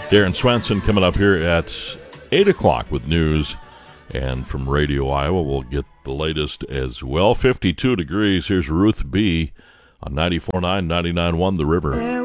Darren Swenson coming up here at 8 o'clock with news. And from Radio Iowa, we'll get the latest as well. 52 degrees. Here's Ruth B. on 94.9, 99.1 The River.